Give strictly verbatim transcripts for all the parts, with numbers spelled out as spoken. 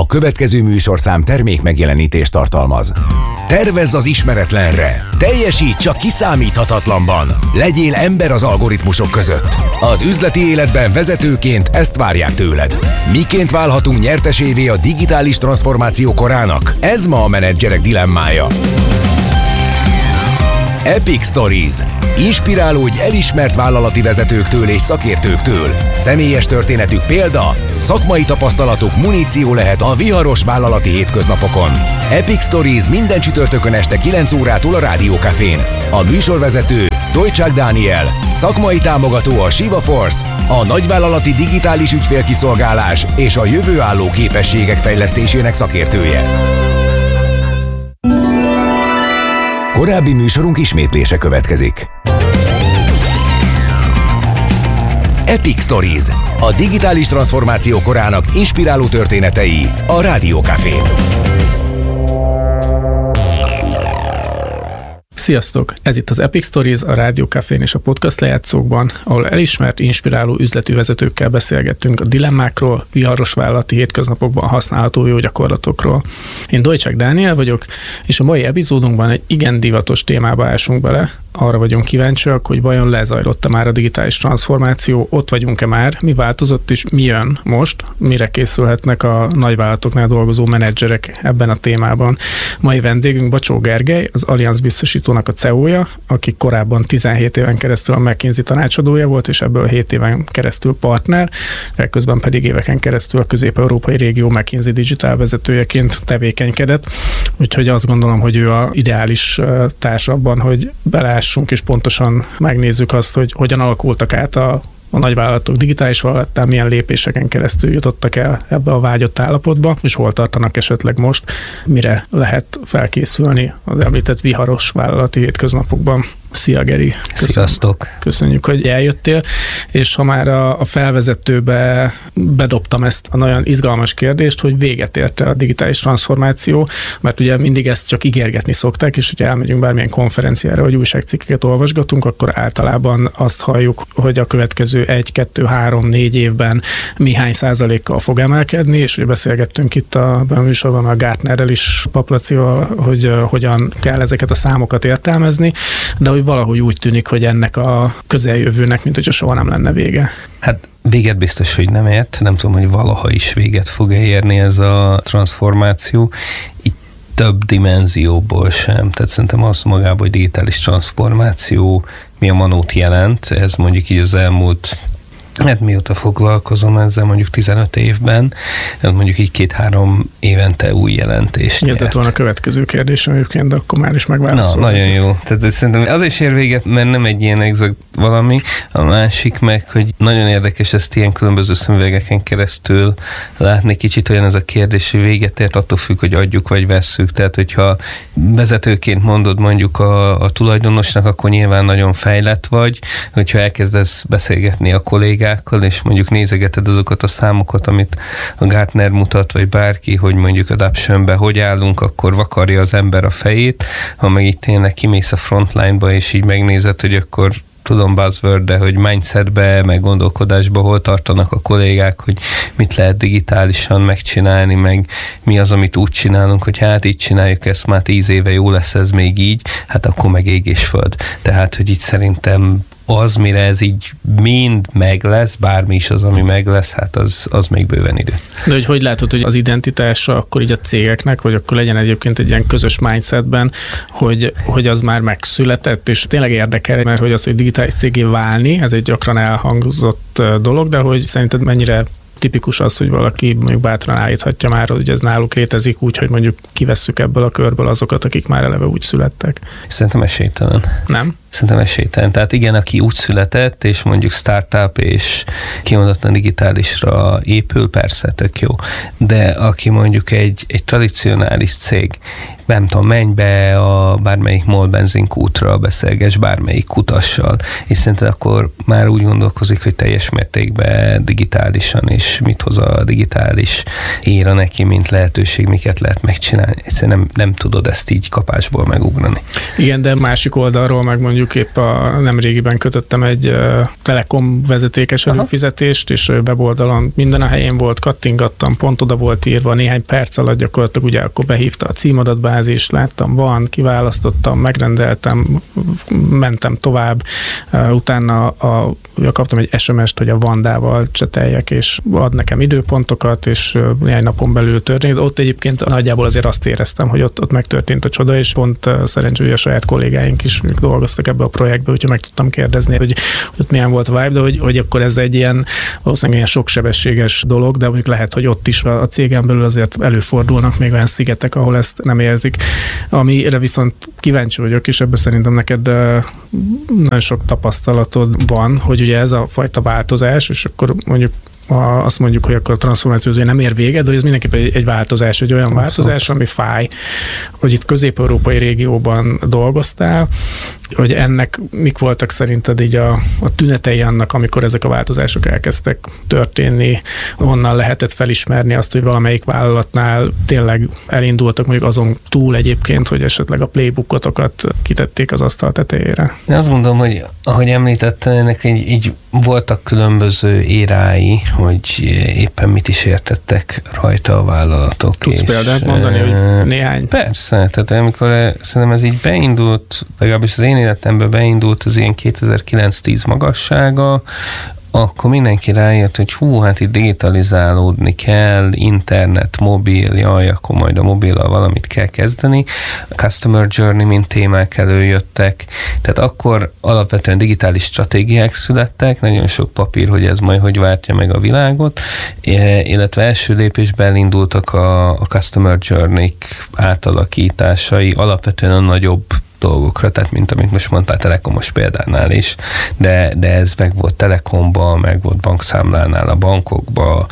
A következő műsorszám termék megjelenítést tartalmaz. Tervezz az ismeretlenre. Teljesíts a kiszámíthatatlanban. Legyél ember az algoritmusok között. Az üzleti életben vezetőként ezt várják tőled. Miként válhatunk nyertesévé a digitális transformáció korának? Ez ma a menedzserek dilemmája. Epic Stories. Inspirálódj elismert vállalati vezetőktől és szakértőktől. Személyes történetük példa, szakmai tapasztalatuk muníció lehet a viharos vállalati hétköznapokon. Epic Stories minden csütörtökön este kilenc órától a Rádió Cafén. A műsorvezető Dojcsák Dániel, szakmai támogató a Shiva Force, a nagyvállalati digitális ügyfélkiszolgálás és a jövőálló képességek fejlesztésének szakértője. Korábbi műsorunk ismétlése következik. Epic Stories. A digitális transformáció korának inspiráló történetei a Rádió Cafén. Sziasztok! Ez itt az Epic Stories, a Rádió Cafén és a podcast lejátszókban, ahol elismert, inspiráló üzleti vezetőkkel beszélgettünk a dilemmákról, viharos vállalati hétköznapokban használható jó gyakorlatokról. Én Dojcsák Dániel vagyok, és a mai epizódunkban egy igen divatos témába ásunk bele. Arra vagyunk kíváncsiak, hogy vajon lezajlott-e már a digitális transformáció, ott vagyunk-e már, mi változott és mi jön most, mire készülhetnek a nagyvállalatoknál dolgozó menedzserek ebben a témában. Mai vendégünk Bacsó Gergely, az Allianz biztosítónak a cé e o-ja, aki korábban tizenhét éven keresztül a McKinsey tanácsadója volt, és ebből hét éven keresztül partner, ekközben pedig éveken keresztül a közép-európai régió McKinsey Digital vezetőjeként tevékenykedett. Úgyhogy azt gondolom, hogy ő a ideális társ abban, hogy bele és pontosan megnézzük azt, hogy hogyan alakultak át a, a nagyvállalatok digitális vállalattán, milyen lépéseken keresztül jutottak el ebbe a vágyott állapotba, és hol tartanak esetleg most, mire lehet felkészülni az említett viharos vállalati hétköznapokban. Szia, Geri! Köszön, Sziasztok! Köszönjük, hogy eljöttél, és ha már a, a felvezetőbe bedobtam ezt a nagyon izgalmas kérdést, hogy véget érte a digitális transformáció, mert ugye mindig ezt csak ígérgetni szokták, és hogyha elmegyünk bármilyen konferenciára, vagy újságcikkeket olvasgatunk, akkor általában azt halljuk, hogy a következő egy, kettő, három, négy évben mihány százalékkal fog emelkedni, és ugye beszélgettünk itt a műsorban a Gartnerrel is, Paplacival, hogy uh, hogyan kell ezeket a számokat értelmezni, de hogy valahogy úgy tűnik, hogy ennek a közeljövőnek, mint hogyha soha nem lenne vége. Hát véget biztos, hogy nem ért. Nem tudom, hogy valaha is véget fog érni ez a transformáció. Itt több dimenzióból sem. Tehát szerintem az magában, hogy digitális transformáció mi a manót jelent. Ez mondjuk így az elmúlt, hát mióta foglalkozom ezzel, mondjuk tizenöt évben, mondjuk így két-három évente új jelentést nyert. Ez lett volna a következő kérdésem egyébként, de akkor már is megválaszolom. Na, nagyon jó. Tehát szerintem az is ér véget, mert nem egy ilyen exakt valami. A másik meg, hogy nagyon érdekes ezt ilyen különböző szemüvegeken keresztül látni. Kicsit olyan ez a kérdés, hogy véget ért, attól függ, hogy adjuk vagy vesszük. Tehát, hogyha vezetőként mondod mondjuk a, a tulajdonosnak, akkor nyilván nagyon fejlett vagy. Hogyha elkezdesz beszélgetni a kollégákkal, és mondjuk nézegeted azokat a számokat, amit a Gartner mutat, vagy bárki, hogy mondjuk adoptionbe hogy állunk, akkor vakarja az ember a fejét. Ha meg itt tényleg kimész a frontline-ba, és így megnézed, hogy akkor tudom buzzword, de hogy mindsetbe, meg gondolkodásba hol tartanak a kollégák, hogy mit lehet digitálisan megcsinálni, meg mi az, amit úgy csinálunk, hogy hát így csináljuk ezt, már tíz éve jó lesz ez még így, hát akkor meg ég és föld. Tehát, hogy itt szerintem az, mire ez így mind meg lesz, bármi is az, ami meg lesz, hát az, az még bőven idő. De hogy hogy látod, hogy az identitása akkor így a cégeknek, vagy akkor legyen egyébként egy ilyen közös mindsetben, hogy, hogy az már megszületett, és tényleg érdekel, mert hogy az, hogy digitális cégé válni, ez egy gyakran elhangzott dolog, de hogy szerinted mennyire tipikus az, hogy valaki mondjuk bátran állíthatja már, hogy ez náluk létezik úgy, hogy mondjuk kivesszük ebből a körből azokat, akik már eleve úgy születtek. Szerintem esélytelen. Nem? Szerintem esélytelen. Tehát igen, aki úgy született, és mondjuk startup, és kimondottan digitálisra épül, persze, tök jó. De aki mondjuk egy, egy tradicionális cég, nem tudom, menj be a bármelyik MOL benzinkútra, beszélges bármelyik kutassal, és szerintem akkor már úgy gondolkozik, hogy teljes mértékben digitálisan, és mit hoz a digitális éra neki, mint lehetőség, miket lehet megcsinálni. Egyszerűen nem, nem tudod ezt így kapásból megugrani. Igen, de másik oldalról meg mondjuk mondjuk épp a nemrégiben kötöttem egy uh, Telekom vezetékes előfizetést, és weboldalon minden a helyén volt, kattingattam, pont oda volt írva, néhány perc alatt gyakorlatilag ugye akkor behívta a címadatbázis, láttam, van, kiválasztottam, megrendeltem, mentem tovább, uh, utána a, a, kaptam egy es em est, hogy a Vandával cseteljek, és ad nekem időpontokat, és uh, néhány napon belül történt. Ott egyébként nagyjából azért azt éreztem, hogy ott, ott megtörtént a csoda, és pont uh, szerencsé, hogy a saját kollégáink is dolgoztak ebbe a projektbe, úgyhogy meg tudtam kérdezni, hogy, hogy ott milyen volt a vibe, de hogy, hogy akkor ez egy ilyen valószínűleg ilyen soksebességes dolog, de mondjuk lehet, hogy ott is a cégen belül azért előfordulnak még olyan szigetek, ahol ezt nem érzik. Amire viszont kíváncsi vagyok, és ebben szerintem neked nagyon sok tapasztalatod van, hogy ugye ez a fajta változás, és akkor mondjuk ha azt mondjuk, hogy akkor a transformáció nem ér véget, de hogy ez mindenképpen egy, egy változás, egy olyan Abszolút. változás, ami fáj, hogy itt közép-európai régióban dolgoztál, hogy ennek mik voltak szerinted így a, a tünetei annak, amikor ezek a változások elkezdtek történni, honnan lehetett felismerni azt, hogy valamelyik vállalatnál tényleg elindultak mondjuk azon túl egyébként, hogy esetleg a playbookotokat kitették az asztal tetejére. Én azt gondolom, hogy ahogy említettem, ennek így, így voltak különböző érái, hogy éppen mit is értettek rajta a vállalatok. Tudsz és példát mondani, hogy néhány? Persze, tehát amikor szerintem ez így beindult, legalábbis az én életemben beindult az ilyen kétezer-kilenc-tíz magassága, akkor mindenki rájött, hogy hú, hát itt digitalizálódni kell, internet, mobil, jaj, akkor majd a mobillal valamit kell kezdeni. A Customer Journey, mint témák előjöttek, tehát akkor alapvetően digitális stratégiák születtek, nagyon sok papír, hogy ez majd hogy váltja meg a világot, illetve első lépésben elindultak a, a Customer Journey-k átalakításai, alapvetően a nagyobb dolgokra, tehát mint amit most mondtál Telekomos példánál is, de, de ez meg volt Telekomba, meg volt bankszámlánál a bankokba,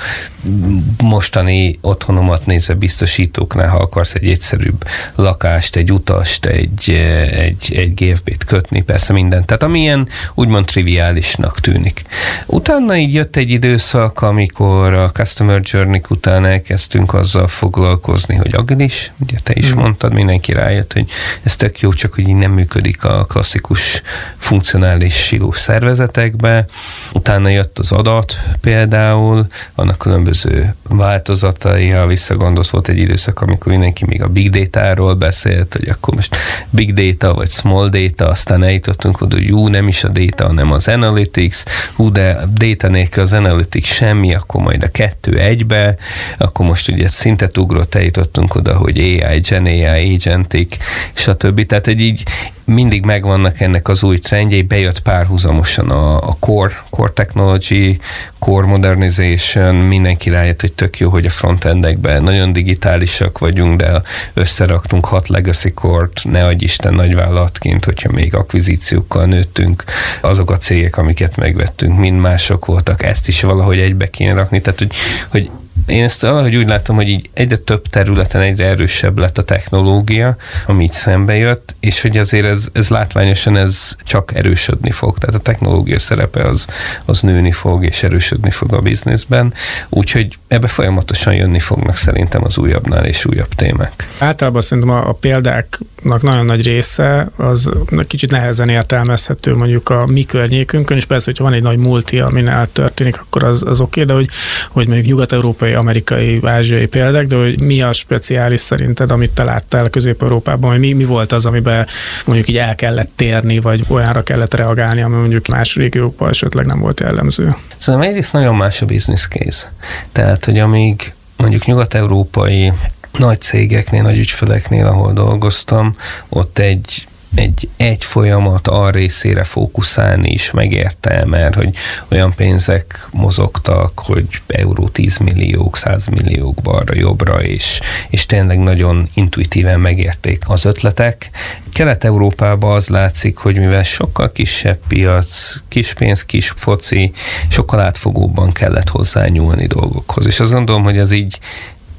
mostani otthonomat nézve biztosítóknál, ha akarsz egy egyszerűbb lakást, egy utast, egy, egy, egy gé ef bé-t kötni, persze mindent, tehát ami ilyen úgymond triviálisnak tűnik. Utána így jött egy időszak, amikor a Customer Journey után elkezdtünk azzal foglalkozni, hogy agilis, ugye te is mm. mondtad, mindenki rájött, hogy ez tök jó, csak hogy így nem működik a klasszikus funkcionális silós szervezetekbe. Utána jött az adat például, annak különböző változatai, ha visszagondolsz, volt egy időszak, amikor mindenki még a big data-ról beszélt, hogy akkor most big data vagy small data, aztán eljutottunk oda, hogy jú, nem is a data, hanem az analytics, hú, de data nélkül az analytics semmi, akkor majd a kettő egybe, akkor most ugye szintet ugrott, eljutottunk oda, hogy á i, Gen á i, Agentic, stb. Tehát, hogy így mindig megvannak ennek az új trendjei, bejött párhuzamosan a, a core, core technology, core modernization, mindenki rájött, hogy tök jó, hogy a frontendekben nagyon digitálisak vagyunk, de összeraktunk hat legacy core-t, ne adj Isten nagyvállalatként, hogyha még akvizíciókkal nőttünk, azok a cégek, amiket megvettünk, mind mások voltak, ezt is valahogy egybe kéne rakni, tehát hogy, hogy én ezt valahogy úgy látom, hogy így egyre több területen egyre erősebb lett a technológia, ami így szembe jött, és hogy azért ez, ez látványosan ez csak erősödni fog. Tehát a technológia szerepe az, az nőni fog, és erősödni fog a bizniszben. Úgyhogy ebbe folyamatosan jönni fognak szerintem az újabbnál és újabb témák. Általában szerintem a, a példáknak nagyon nagy része az kicsit nehezen értelmezhető mondjuk a mi környékünkön, és persze, hogyha van egy nagy multi, aminál történik, akkor az, az oké, de hogy, hogy mondjuk nyugat-európai, amerikai, ázsiai példák, de hogy mi a speciális szerinted, amit te láttál Közép-Európában, hogy mi, mi volt az, amiben mondjuk így el kellett térni, vagy olyanra kellett reagálni, ami mondjuk más régiókban esetleg nem volt jellemző? Szerintem egyrészt nagyon más a business case. Tehát, hogy amíg mondjuk nyugat-európai nagy cégeknél, nagy ügyfeleknél, ahol dolgoztam, ott egy egy, egy folyamat a részére fókuszálni is megérte, mert hogy olyan pénzek mozogtak, hogy euró tízmilliók, százmilliók balra-jobbra, és, és tényleg nagyon intuitíven megérték az ötletek. Kelet-Európában az látszik, hogy mivel sokkal kisebb piac, kis pénz, kis foci, sokkal átfogóbban kellett hozzányúlni dolgokhoz. És azt gondolom, hogy ez így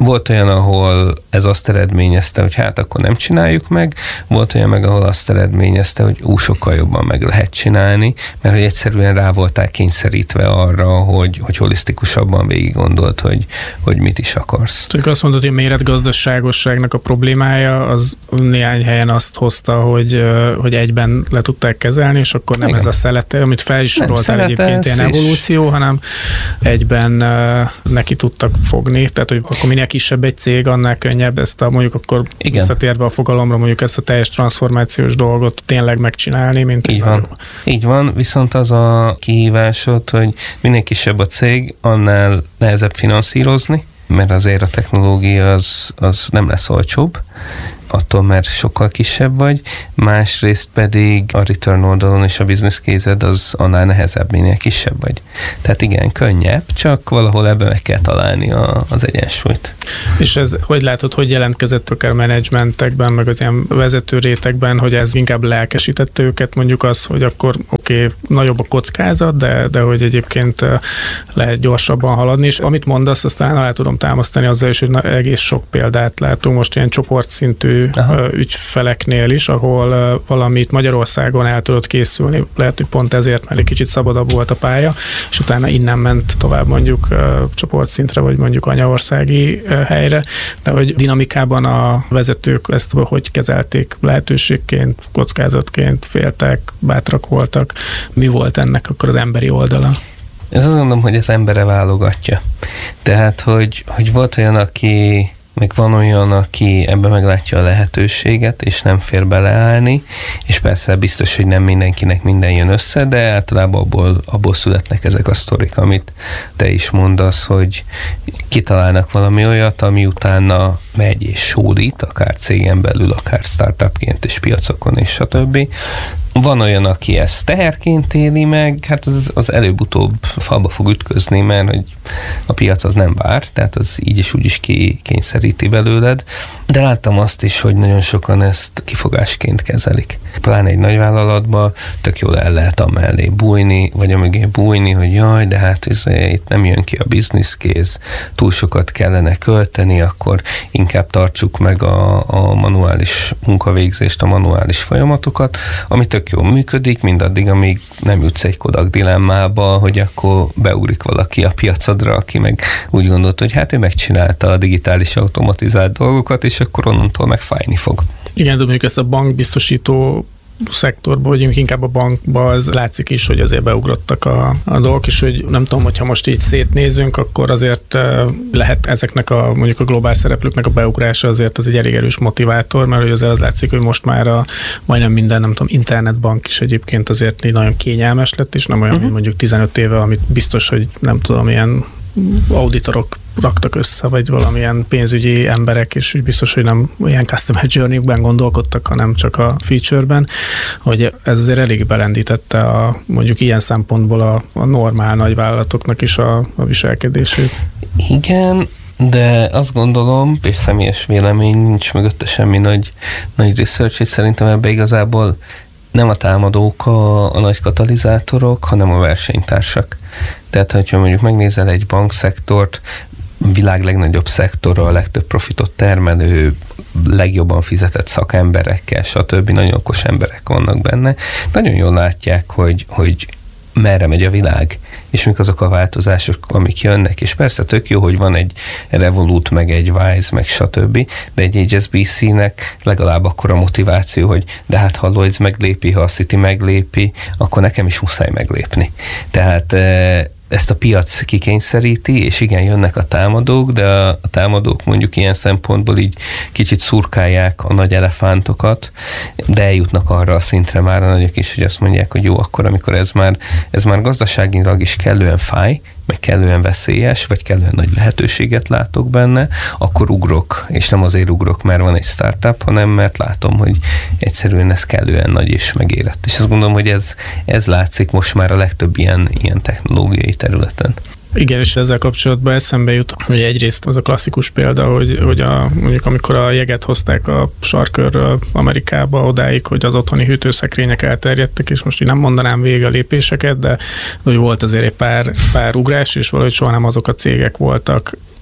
Volt olyan, ahol ez azt eredményezte, hogy hát akkor nem csináljuk meg, volt olyan meg, ahol azt eredményezte, hogy ú, sokkal jobban meg lehet csinálni, mert hogy egyszerűen rá voltál kényszerítve arra, hogy, hogy holisztikusabban végig gondolt, hogy, hogy mit is akarsz. Tehát azt mondod, hogy a méretgazdaságosságnak a problémája az néhány helyen azt hozta, hogy, hogy egyben le tudták kezelni, és akkor nem Igen. ez a szelete, amit fel is soroltál egyébként ilyen evolúció, hanem egyben neki tudtak fogni, tehát hogy akkor minél kisebb egy cég, annál könnyebb ezt a mondjuk akkor Igen. visszatérve a fogalomra, mondjuk ezt a teljes transformációs dolgot tényleg megcsinálni, mint így van. Így van, viszont az a kihívásod, hogy minél kisebb a cég, annál nehezebb finanszírozni, mert azért a technológia az, az nem lesz olcsóbb, attól, mert sokkal kisebb vagy, másrészt pedig a return oldalon és a business case-ed az annál nehezebb, minél kisebb vagy. Tehát igen, könnyebb, csak valahol ebben meg kell találni a, az egyensúlyt. És ez, hogy látod, hogy jelentkezett akár menedzsmentekben, meg az ilyen vezető rétegben, hogy ez inkább lelkesítette őket, mondjuk az, hogy akkor oké, okay, nagyobb a kockázat, de, de hogy egyébként lehet gyorsabban haladni, és amit mondasz, aztán alá tudom támasztani azzal is, hogy na, egész sok példát látunk most ilyen csoportszintű Aha. ügyfeleknél is, ahol valamit Magyarországon el tudott készülni, lehet, hogy pont ezért, mert egy kicsit szabadabb volt a pálya, és utána innen ment tovább mondjuk csoportszintre, vagy mondjuk anyaországi helyre, de hogy dinamikában a vezetők ezt hogy kezelték, lehetőségként, kockázatként, féltek, bátrak voltak, mi volt ennek akkor az emberi oldala? Ez azt gondolom, hogy az embere válogatja. Tehát, hogy, hogy volt olyan, aki meg van olyan, aki ebben meglátja a lehetőséget, és nem fér beleállni, és persze biztos, hogy nem mindenkinek minden jön össze, de általában abból, abból születnek ezek a sztorik, amit te is mondasz, hogy kitalálnak valami olyat, ami utána megy és sódít, akár cégen belül, akár startupként és piacokon, és stb. Van olyan, aki ezt teherként éli meg, hát az, az előbb-utóbb falba fog ütközni, mert hogy a piac az nem vár, tehát az így is úgy is kikényszeríti belőled. De láttam azt is, hogy nagyon sokan ezt kifogásként kezelik. Pláne egy nagyvállalatban tök jól el lehet amellé bújni, vagy amögé bújni, hogy jaj, de hát izé, itt nem jön ki a business case, túl sokat kellene költeni, akkor inkább tartsuk meg a, a manuális munkavégzést, a manuális folyamatokat, ami tök jól működik, mindaddig, amíg nem jutsz egy Kodak dilemmába, hogy akkor beugrik valaki a piacodra, aki meg úgy gondolt, hogy hát ő megcsinálta a digitális automatizált dolgokat, és akkor onnantól meg fájni fog. Igen, de mondjuk ezt a bankbiztosító szektorban, vagy inkább a bankban az látszik is, hogy azért beugrottak a, a dolgok, és hogy nem tudom, hogyha most így szétnézünk, akkor azért lehet ezeknek a mondjuk a globál szereplőknek a beugrása azért az egy elég erős motivátor, mert hogy azért az látszik, hogy most már a majdnem minden, nem tudom, internetbank is egyébként azért nagyon kényelmes lett, és nem olyan, uh-huh. mint mondjuk tizenöt éve, amit biztos, hogy nem tudom, ilyen auditorok raktak össze, vagy valamilyen pénzügyi emberek, és úgy biztos, hogy nem ilyen customer journey-ben gondolkodtak, hanem csak a feature-ben, hogy ez azért elég belendítette a, mondjuk ilyen szempontból a, a normál nagyvállalatoknak is a, a viselkedését. Igen, de azt gondolom, és személyes vélemény, nincs mögötte semmi nagy, nagy research, és szerintem ebbe igazából nem a támadók a, a nagy katalizátorok, hanem a versenytársak. Tehát, hogyha mondjuk megnézel egy bankszektort, világ legnagyobb szektora, a legtöbb profitot termelő, legjobban fizetett szakemberekkel, stb. Nagyon okos emberek vannak benne. Nagyon jól látják, hogy, hogy merre megy a világ, és mik azok a változások, amik jönnek, és persze tök jó, hogy van egy Revolut, meg egy Wise, meg stb., de egy H S B C-nek legalább akkora motiváció, hogy de hát ha a Lloyds meglépi, ha a Citi meglépi, akkor nekem is muszáj meglépni. Tehát ezt a piac kikényszeríti, és igen, jönnek a támadók, de a támadók mondjuk ilyen szempontból így kicsit szurkálják a nagy elefántokat, de eljutnak arra a szintre már a nagyok is, hogy azt mondják, hogy jó, akkor amikor ez már, ez már gazdaságilag is kellően fáj, meg kellően veszélyes, vagy kellően nagy lehetőséget látok benne, akkor ugrok, és nem azért ugrok, mert van egy startup, hanem mert látom, hogy egyszerűen ez kellően nagy és megérett. És azt gondolom, hogy ez, ez látszik most már a legtöbb ilyen, ilyen technológiai területen. Igen, és ezzel kapcsolatban eszembe jut, hogy egyrészt az a klasszikus példa, hogy, hogy a, mondjuk amikor a jeget hozták a sarkörről Amerikába odáig, hogy az otthoni hűtőszekrények elterjedtek, és most így nem mondanám végig a lépéseket, de hogy volt azért egy pár, pár ugrás, és valahogy soha nem azok a cégek voltak,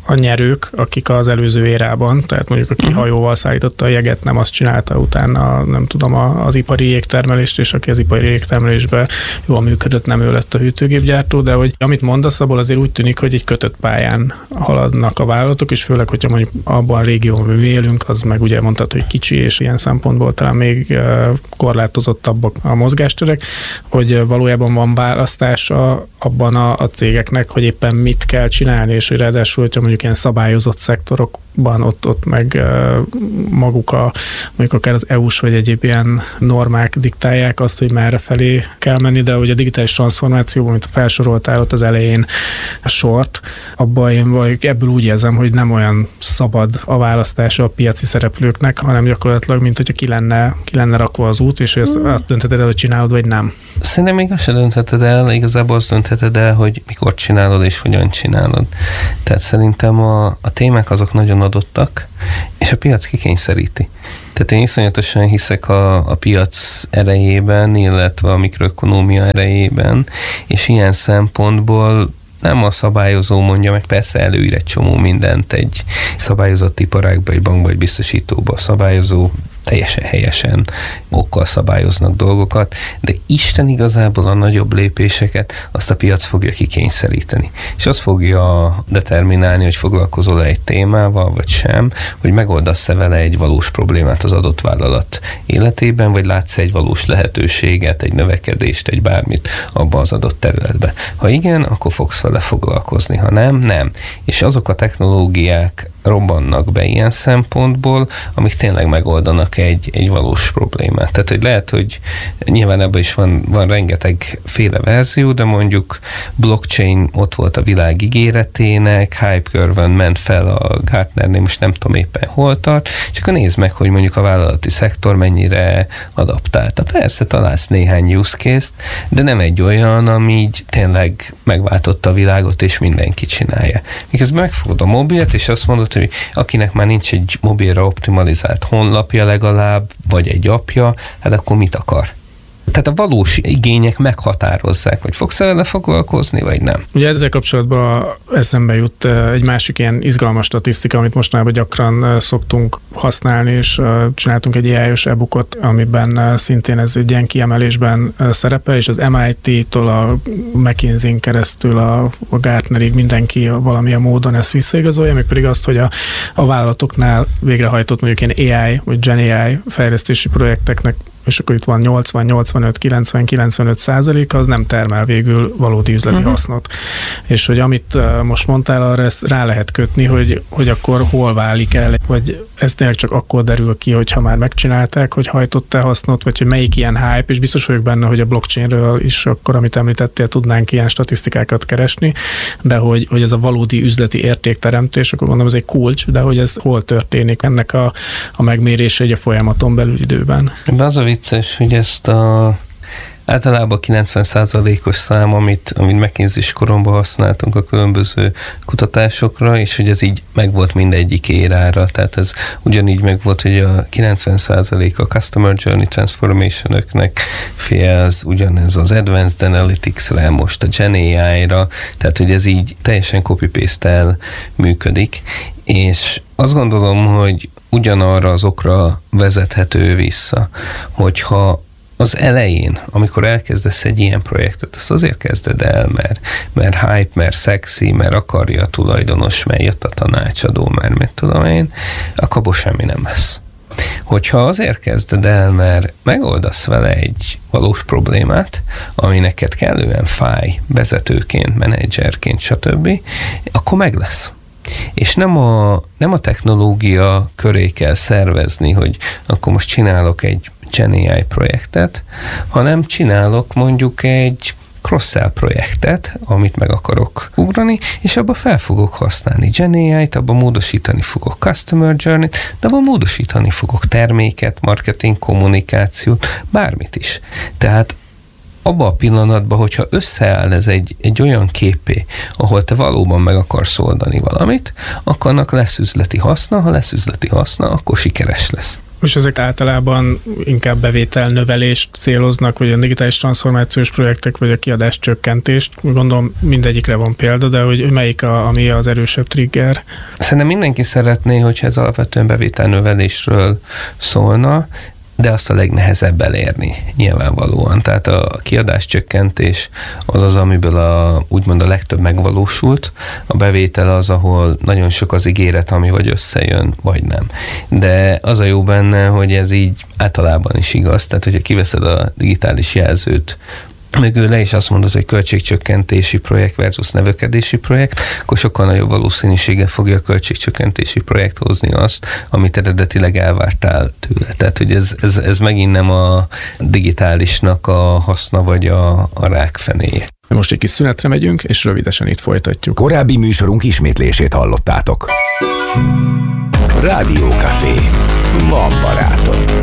a nyerők, akik az előző érában, tehát mondjuk aki uh-huh. hajóval szállította a jeget, nem azt csinálta utána, nem tudom, az ipari jégtermelést, és aki az ipari jégtermelésben jól működött, nem ő lett a hűtőgépgyártó, de hogy amit mondasz, abból azért úgy tűnik, hogy egy kötött pályán haladnak a vállalatok, és főleg, hogyha mondjuk abban a régióban mi élünk, az meg ugye mondtad, hogy kicsi, és ilyen szempontból talán még korlátozottabbak a mozgásterek, hogy valójában van választása abban a, a cégeknek, hogy éppen mit kell csinálni, és hogy ráadásul, hogyha mondjuk ilyen szabályozott szektorokban ott, ott meg maguk a, mondjuk akár az é u-s vagy egyéb ilyen normák diktálják azt, hogy merre felé kell menni, de hogy a digitális transformációban, amit felsoroltál ott az elején a sort, abban én vagy ebből úgy érzem, hogy nem olyan szabad a választása a piaci szereplőknek, hanem gyakorlatilag, mint hogyha ki lenne, ki lenne rakva az út, és azt, azt döntheted el, hogy csinálod, vagy nem. Szerintem még azt se döntheted el, igazából azt döntheted el, hogy mikor csinálod és hogyan csinálod. Tehát szerintem a, a témák azok nagyon adottak, és a piac kikényszeríti. Tehát én iszonyatosan hiszek a, a piac erejében, illetve a mikroökonómia erejében, és ilyen szempontból nem a szabályozó mondja meg, persze előír egy csomó mindent egy szabályozott iparágba, egy bankba, egy biztosítóba. A szabályozó teljesen helyesen okkal szabályoznak dolgokat, de Isten igazából a nagyobb lépéseket azt a piac fogja kikényszeríteni. És azt fogja determinálni, hogy foglalkozol-e egy témával, vagy sem, hogy megoldasz-e vele egy valós problémát az adott vállalat életében, vagy látsz egy valós lehetőséget, egy növekedést, egy bármit abban az adott területben. Ha igen, akkor fogsz vele foglalkozni, ha nem, nem. És azok a technológiák robbannak be ilyen szempontból, amik tényleg megoldanak egy, egy valós problémát. Tehát, hogy lehet, hogy nyilván ebben is van, van rengeteg féle verzió, de mondjuk blockchain ott volt a világ ígéretének, hype curve-ön ment fel a Gartnernél, most nem tudom éppen hol tart, csak akkor nézd meg, hogy mondjuk a vállalati szektor mennyire adaptálta. Persze találsz néhány use case-t, de nem egy olyan, ami így tényleg megváltotta a világot, és mindenki csinálja. Miközben megfogod a mobilt, és azt mondod, hogy akinek már nincs egy mobilra optimalizált honlapja legalább, vagy egy appja, hát akkor mit akar? Tehát a valós igények meghatározzák, hogy fogsz vele foglalkozni, vagy nem. Ugye ezzel kapcsolatban eszembe jut egy másik ilyen izgalmas statisztika, amit mostanában gyakran szoktunk használni, és csináltunk egy á i-os e-bookot, amiben szintén ez egy ilyen kiemelésben szerepel, és az em i té-től a McKinsey-n keresztül a, a Gartnerig mindenki valamilyen módon ezt visszaigazolja, még pedig azt, hogy a, a vállalatoknál végrehajtott mondjuk ilyen á i vagy Gen á i fejlesztési projekteknek, és akkor itt van nyolcvan, nyolcvanöt, kilencven, kilencvenöt százalék, az nem termel végül valódi üzleti uh-huh. hasznot. És hogy amit uh, most mondtál, arra ezt rá lehet kötni, hogy, hogy akkor hol válik el, vagy ez tényleg csak akkor derül ki, hogyha már megcsinálták, hogy hajtott-e hasznot, vagy hogy melyik ilyen hype, és biztos vagyok benne, hogy a blockchainről is akkor, amit említettél, tudnánk ilyen statisztikákat keresni, de hogy, hogy ez a valódi üzleti értékteremtés, akkor mondom, ez egy kulcs, de hogy ez hol történik ennek a, a megmérése egy a folyamaton belül időben. De az a vicces, hogy ezt a általában kilencven százalékos szám, amit, amit McKinsey-s koromban használtunk a különböző kutatásokra, és hogy ez így megvolt mindegyik érára, tehát ez ugyanígy megvolt, hogy a kilencven százalék a Customer Journey Transformation-öknek félsz, ugyanez az Advanced Analytics-re, most a Gen á i-ra, tehát hogy ez így teljesen copy-paste-tel működik, és azt gondolom, hogy ugyanarra az okra vezethető vissza, hogyha az elején, amikor elkezdesz egy ilyen projektet, azt azért kezded el, mert, mert hype, mert szexi, mert akarja a tulajdonos, mert jött a tanácsadó, mert mit tudom én, akkor abból semmi nem lesz. Hogyha azért kezded el, mert megoldasz vele egy valós problémát, ami neked kellően fáj vezetőként, menedzserként, stb., akkor meg lesz. És nem a, nem a technológia köré kell szervezni, hogy akkor most csinálok egy Gen á i projektet, hanem csinálok mondjuk egy cross-sell projektet, amit meg akarok ugrani, és abban fel fogok használni Gen á i-t, abban módosítani fogok Customer Journey-t, de abban módosítani fogok terméket, marketing, kommunikációt, bármit is. Tehát abban a pillanatban, hogyha összeáll ez egy, egy olyan képé, ahol te valóban meg akarsz oldani valamit, akkor annak lesz üzleti haszna, ha lesz üzleti haszna, akkor sikeres lesz. És ezek általában inkább bevételnövelést céloznak, vagy a digitális transformációs projektek, vagy a kiadás csökkentést. Gondolom mindegyikre van példa, de hogy melyik a, ami az erősebb trigger? Szerintem mindenki szeretné, hogyha ez alapvetően bevételnövelésről szólna, de azt a legnehezebb elérni nyilvánvalóan. Tehát a kiadás csökkentés az az, amiből a, úgymond a legtöbb megvalósult. A bevétel az, ahol nagyon sok az ígéret, ami vagy összejön, vagy nem. De az a jó benne, hogy ez így általában is igaz. Tehát, hogyha kiveszed a digitális jelzőt mögül és azt mondod, hogy költségcsökkentési projekt versus növekedési projekt, akkor sokkal nagyobb valószínűséggel fogja a költségcsökkentési projekt hozni azt, amit eredetileg elvártál tőle. Tehát, hogy ez, ez, ez megint nem a digitálisnak a haszna vagy a, a rákfenéje. Most egy kis szünetre megyünk, és rövidesen itt folytatjuk. Korábbi műsorunk ismétlését hallottátok. Rádió Café. Van barátod.